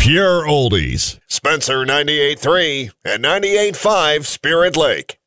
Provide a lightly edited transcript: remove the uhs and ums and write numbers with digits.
Pure oldies. Spencer 98.3 and 98.5 Spirit Lake.